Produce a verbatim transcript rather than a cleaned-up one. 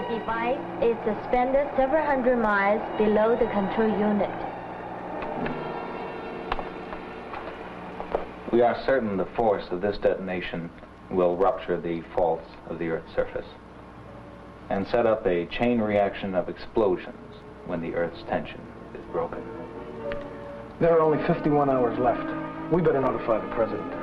device is suspended several hundred miles below the control unit. We are certain the force of this detonation will rupture the faults of the Earth's surface and set up a chain reaction of explosions when the Earth's tension is broken. There are only fifty-one hours left. We better notify the President.